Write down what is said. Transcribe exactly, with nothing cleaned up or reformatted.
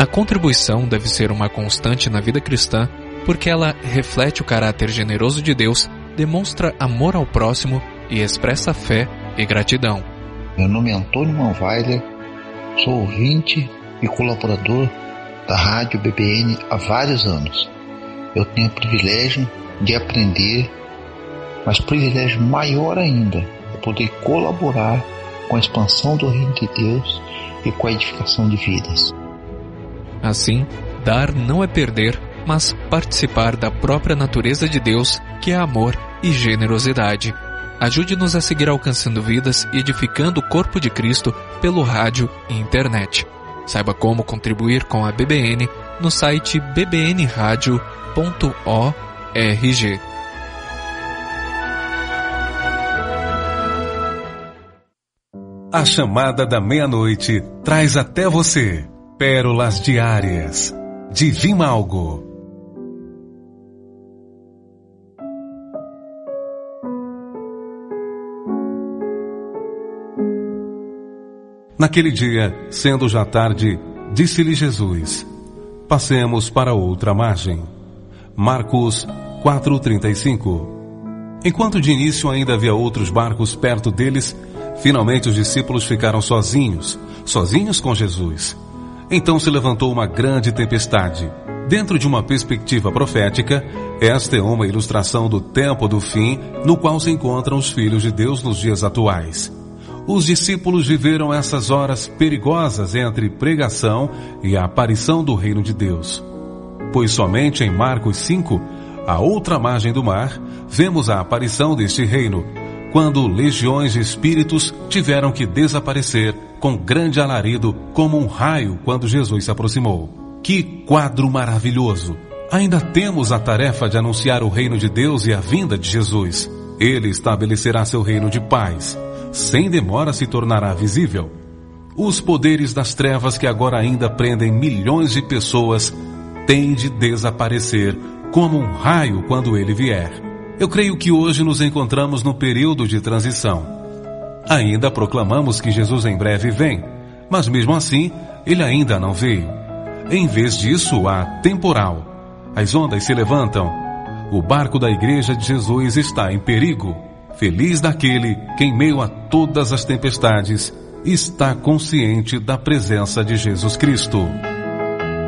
contribuição deve ser uma constante na vida cristã porque ela reflete o caráter generoso de Deus, demonstra amor ao próximo e expressa fé e gratidão. Meu nome é Antônio Manweiler, sou ouvinte e colaborador da Rádio B B N há vários anos. Eu tenho o privilégio de aprender, mas privilégio maior ainda é poder colaborar com a expansão do reino de Deus e com a edificação de vidas. Assim, dar não é perder, mas participar da própria natureza de Deus, que é amor e generosidade. Ajude-nos a seguir alcançando vidas e edificando o corpo de Cristo pelo rádio e internet. Saiba como contribuir com a B B N no site b b n radio ponto org. A chamada da meia-noite traz até você pérolas diárias de Vimalgo. Naquele dia, sendo já tarde, disse-lhe Jesus: passemos para outra margem. Marcos quatro, trinta e cinco. Enquanto de início ainda havia outros barcos perto deles, finalmente os discípulos ficaram sozinhos, sozinhos com Jesus. Então se levantou uma grande tempestade. Dentro de uma perspectiva profética, esta é uma ilustração do tempo do fim, no qual se encontram os filhos de Deus nos dias atuais. Os discípulos viveram essas horas perigosas entre pregação e a aparição do reino de Deus. Pois somente em Marcos cinco, à outra margem do mar, vemos a aparição deste reino, quando legiões de espíritos tiveram que desaparecer com grande alarido, como um raio quando Jesus se aproximou. Que quadro maravilhoso! Ainda temos a tarefa de anunciar o reino de Deus e a vinda de Jesus. Ele estabelecerá seu reino de paz. Sem demora se tornará visível. Os poderes das trevas que agora ainda prendem milhões de pessoas têm de desaparecer como um raio quando ele vier. Eu creio que hoje nos encontramos no período de transição. Ainda proclamamos que Jesus em breve vem, mas mesmo assim, ele ainda não veio. Em vez disso, há temporal. As ondas se levantam. O barco da Igreja de Jesus está em perigo. Feliz daquele que, em meio a todas as tempestades, está consciente da presença de Jesus Cristo.